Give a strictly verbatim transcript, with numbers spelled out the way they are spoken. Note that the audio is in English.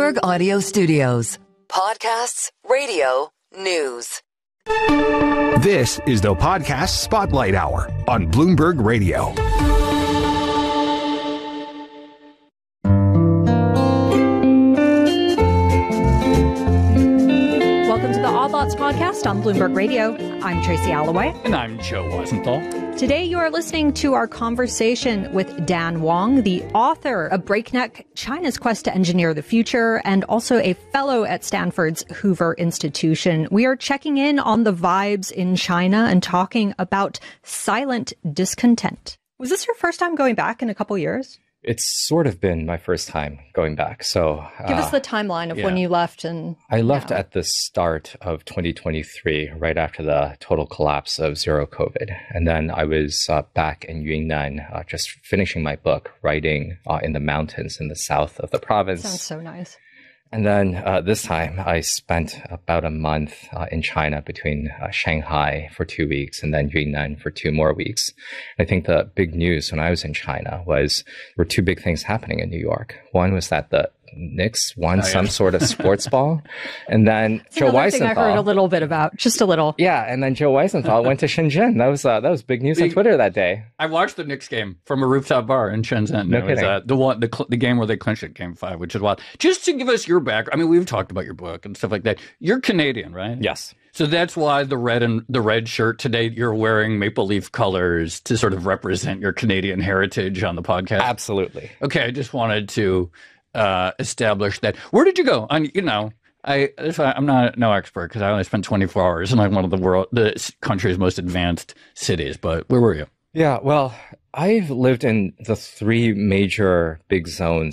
Bloomberg Audio Studios. Podcasts, radio, news. This is the Podcast Spotlight Hour on Bloomberg Radio. Welcome to the Odd Lots podcast on Bloomberg Radio. I'm Tracy Alloway. And I'm Joe Weisenthal. Today you are listening to our conversation with Dan Wang, the author of Breakneck, China's Quest to Engineer the Future, and also a fellow at Stanford's Hoover Institution. We are checking in on the vibes in China and talking about silent discontent. Was this your first time going back in a couple years? It's sort of been my first time going back. So give uh, us the timeline of yeah. when you left. And I left yeah. at the start of twenty twenty-three, right after the total collapse of zero COVID. And then I was uh, back in Yunnan, uh, just finishing my book, writing uh, in the mountains in the south of the province. Sounds so nice. And then uh, this time I spent about a month uh, in China between uh, Shanghai for two weeks and then Yunnan for two more weeks. I think the big news when I was in China was there were two big things happening in New York. One was that the Knicks won oh, yeah. some sort of sports ball. And then That's Joe Weisenthal. Thing I heard a little bit about, just a little. Yeah, and then Joe Weisenthal went to Shenzhen. That was uh, that was big news big, on Twitter that day. I watched the Knicks game from a rooftop bar in Shenzhen. No it was, kidding. Uh, the one, the, cl- the game where they clinched it, game five, which is wild. Just to give us your back, I mean, we've talked about your book and stuff like that. You're Canadian, right? Yes. So that's why the red and the red shirt today, you're wearing maple leaf colors to sort of represent your Canadian heritage on the podcast. Absolutely. Okay, I just wanted to uh, establish that. Where did you go? On you know, I I'm not no expert because I only spent twenty-four hours in like one of the world the country's most advanced cities. But where were you? Yeah, well, I've lived in the three major big zones